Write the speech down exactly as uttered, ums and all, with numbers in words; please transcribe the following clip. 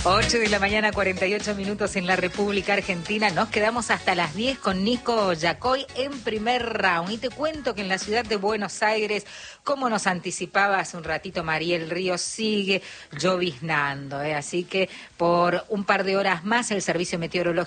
ocho de la mañana, cuarenta y ocho minutos en la República Argentina. Nos quedamos hasta las diez con Nico Yacoy en primer round. Y te cuento que en la ciudad de Buenos Aires, como nos anticipaba hace un ratito Mariel Ríos, sigue lloviznando, ¿eh? Así que por un par de horas más el Servicio Meteorológico